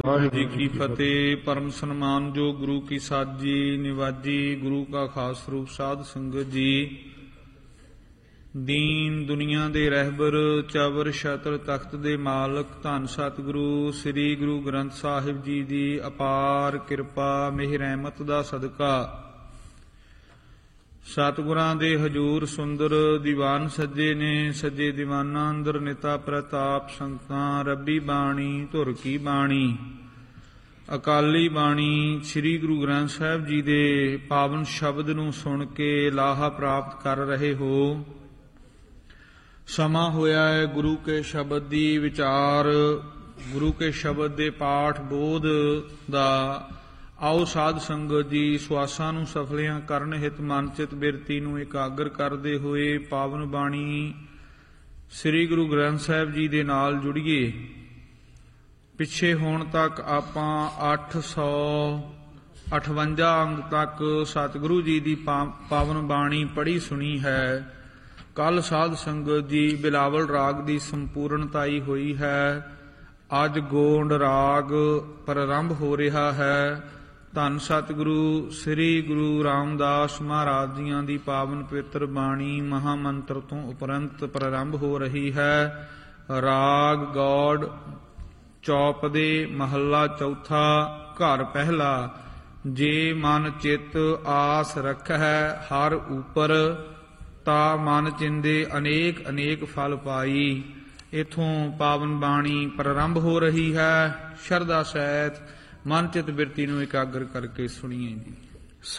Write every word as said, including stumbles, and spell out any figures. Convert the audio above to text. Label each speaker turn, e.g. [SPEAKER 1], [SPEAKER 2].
[SPEAKER 1] ਵਾਹਿਗੁਰੂ जी की फतेह। परम सन्मान जो गुरु की साजी निवाजी, गुरु का खास रूप साध संगत जी। दीन दुनिया दे रहबर चावर छत्र तख्त दे मालक धन सतगुरु श्री गुरु ग्रंथ साहिब जी दी अपार किरपा मेहर रहमत दा सदका सतगुरां दे हजूर सुंदर दीवान सज्जे ने, सज्जे दीवाना अंदर निता प्रताप संगतां रब्बी बाणी धुर की बाणी अकाली बाणी श्री गुरु ग्रंथ साहिब जी दे पावन शब्द नूं सुन के लाहा प्राप्त कर रहे हो। समा होया है गुरु के शब्द दी विचार, गुरु के शब्द दे पाठ बोध दा। आओ साध संगत जी सुआसां नूं सफलियां करन हित मन चित बिरती नूं एकागर करदे होए पावन बाणी श्री गुरु ग्रंथ साहिब जी दे नाल जुड़िए। पिछे होण तक आपां अठ सौ अठवंजा अंग तक सतगुरु जी दी पावन बाणी पढ़ी सुनी है। कल साध संगत जी बिलावल राग दी संपूर्णताई हुई है। अज गोंड राग प्रारंभ हो रहा है। धन सतगुरु श्री गुरु रामदास महाराज जियां दी पावन पवित्र बाणी महामंत्र तो उपरंत प्रारंभ हो रही है। राग गौड़ चौप दे महला चौथा घर पहला। जे मन चित आस रख है हर ऊपर, ता मन चिंदे अनेक अनेक फल पाई। इथों पावन बाणी प्रारंभ हो रही है। शरधा सहित मन चित बिरती नूं एकागर करके सुनिए जी।